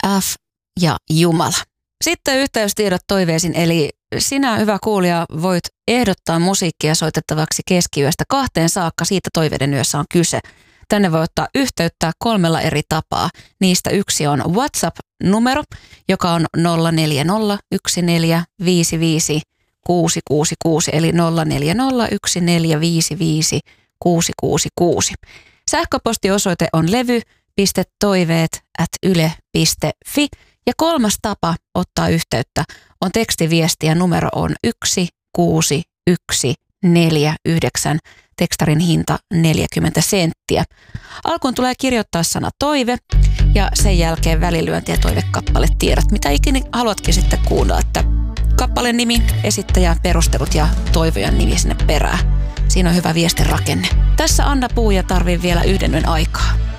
F ja Jumala. Sitten yhteystiedot toiveisiin, eli sinä, hyvä kuulija, voit ehdottaa musiikkia soitettavaksi keskiyöstä 2 saakka. Siitä toiveiden yössä on kyse. Tänne voi ottaa yhteyttä 3 eri tapaa. Niistä yksi on WhatsApp-numero, joka on 0401455666, eli 0401455666. Sähköpostiosoite on levy.toiveet@yle.fi. Ja 3. tapa ottaa yhteyttä on tekstiviesti ja numero on 16149. Tekstarin hinta 40 senttiä. Alkuun tulee kirjoittaa sana toive ja sen jälkeen välilyönti ja toivekappaletiedot. Mitä ikinä haluatkin sitten kuulla, että kappaleen nimi, esittäjä, perustelut ja toivojan nimi sinne perään. Siinä on hyvä viestin rakenne. Tässä Anna Puuja tarvii vielä 1 yön aikaa.